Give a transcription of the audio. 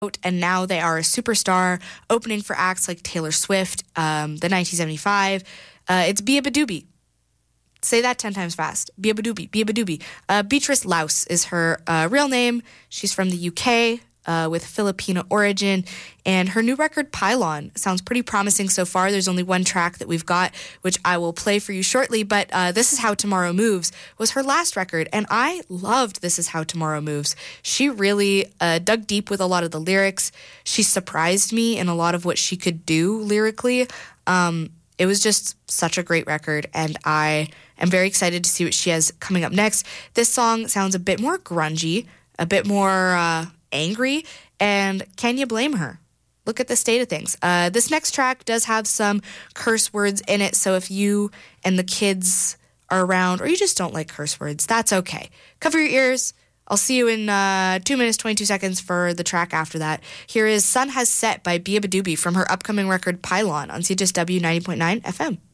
and now they are a superstar, opening for acts like Taylor Swift, the 1975. It's Bia Badoobie. Say that 10 times fast. Bia Badoobie, Bia Badoobie. Beatrice Laus is her real name. She's from the UK with Filipino origin. And her new record, Pylon, sounds pretty promising so far. There's only one track that we've got, which I will play for you shortly. But This Is How Tomorrow Moves was her last record. And I loved This Is How Tomorrow Moves. She really dug deep with a lot of the lyrics. She surprised me in a lot of what she could do lyrically. It was just such a great record, and I am very excited to see what she has coming up next. This song sounds a bit more grungy, a bit more angry, and can you blame her? Look at the state of things. This next track does have some curse words in it, so if you and the kids are around or you just don't like curse words, that's okay. Cover your ears. I'll see you in 2 minutes, 22 seconds for the track after that. Here is Sun Has Set by Bia Badoobie from her upcoming record Pylon on CJSW 90.9 FM.